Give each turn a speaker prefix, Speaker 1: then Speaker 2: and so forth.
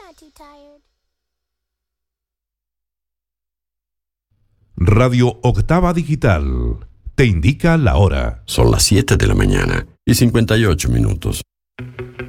Speaker 1: Radio Octava Digital te indica la hora.
Speaker 2: Son las 7 de la mañana y 58 minutos.